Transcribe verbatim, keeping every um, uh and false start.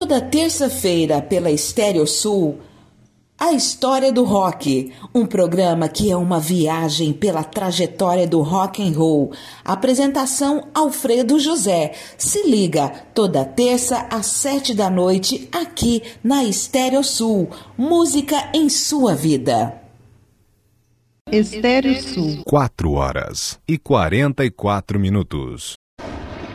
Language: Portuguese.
Toda terça-feira, pela Estéreo Sul, A História do Rock, um programa que é uma viagem pela trajetória do rock and roll. Apresentação Alfredo José. Se liga, toda terça às sete da noite, aqui na Estéreo Sul. Música em sua vida. Estéreo Sul. Quatro horas e quarenta e quatro minutos.